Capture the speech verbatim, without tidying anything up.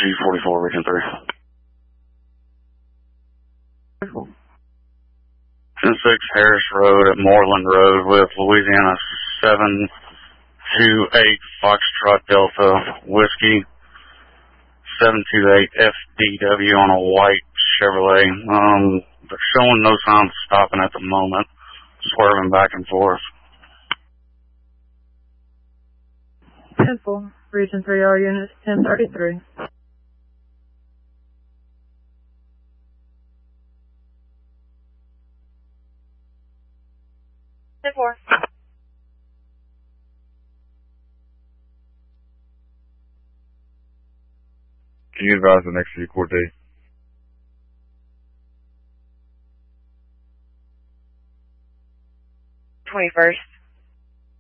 G forty-four, Region three. ten six Harris Road at Moreland Road with Louisiana seven two eight Foxtrot Delta Whiskey seven two eight F D W on a white Chevrolet. Um, they're showing no signs of stopping at the moment, swerving back and forth. ten four, Region three R units, ten thirty-three. ten four. Can you advise the next few court date? twenty-first.